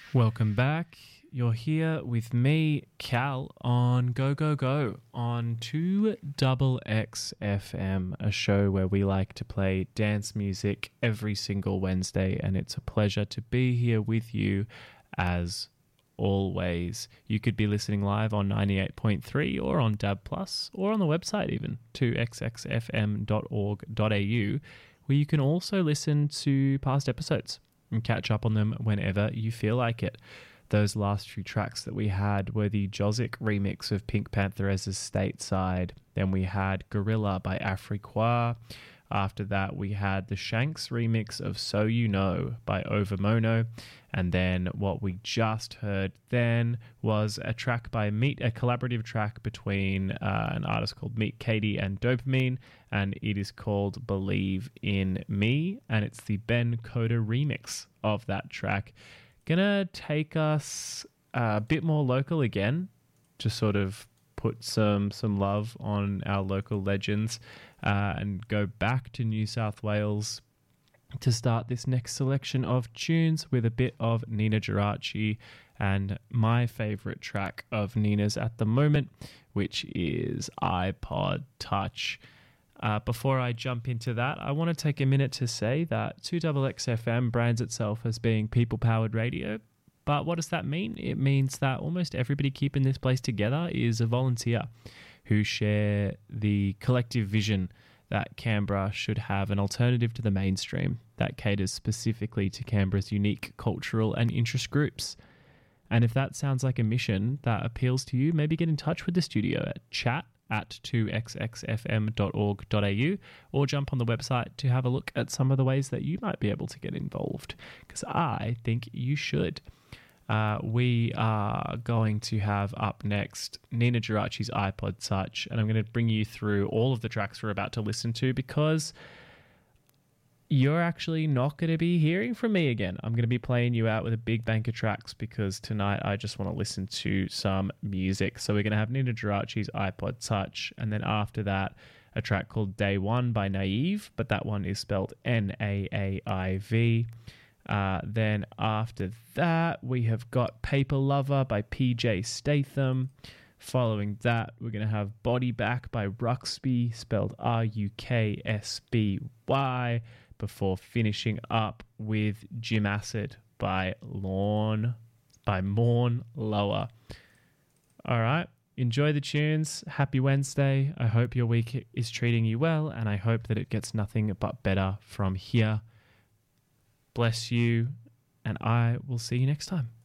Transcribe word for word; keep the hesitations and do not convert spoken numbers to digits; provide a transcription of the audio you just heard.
Welcome back. You're here with me, Cal, on Go Go Go on two X X F M, a show where we like to play dance music every single Wednesday, and it's a pleasure to be here with you as always. You could be listening live on ninety-eight point three or on D A B plus, or on the website even, two x x f m dot org dot a u, where you can also listen to past episodes and catch up on them whenever you feel like it. Those last few tracks that we had were the Jozic remix of Pink Pantherez's Stateside. Then we had Gorilla by Afriqua. After that, we had the Shanks remix of So You Know by Overmono. And then what we just heard then was a track by Meet, a collaborative track between uh, an artist called Meet Katie and Dopamine, and it is called Believe in Me, and it's the Ben Coda remix of that track. Gonna take us a bit more local again, to sort of put some some love on our local legends, uh, and go back to New South Wales to start this next selection of tunes with a bit of Nina Geraci and my favourite track of Nina's at the moment, which is iPod Touch. Uh, before I jump into that, I want to take a minute to say that two X X F M brands itself as being people-powered radio. But what does that mean? It means that almost everybody keeping this place together is a volunteer who share the collective vision that Canberra should have an alternative to the mainstream that caters specifically to Canberra's unique cultural and interest groups. And if that sounds like a mission that appeals to you, maybe get in touch with the studio at chat at two x x f m dot org dot a u, or jump on the website to have a look at some of the ways that you might be able to get involved, because I think you should. Uh, we are going to have up next Nina Geraci's iPod Touch, and I'm going to bring you through all of the tracks we're about to listen to, because you're actually not going to be hearing from me again. I'm going to be playing you out with a big bank of tracks, because tonight I just want to listen to some music. So we're going to have Nina Geraci's iPod Touch, and then after that, a track called Day One by Naive, but that one is spelled N A A I V. Uh, then after that, we have got Paper Lover by P J Statham. Following that, we're going to have Body Back by Ruxby, spelled R U K S B Y, before finishing up with Jim Acid by Lawn, by Morn Lower. All right, enjoy the tunes. Happy Wednesday. I hope your week is treating you well, and I hope that it gets nothing but better from here. Bless you, and I will see you next time.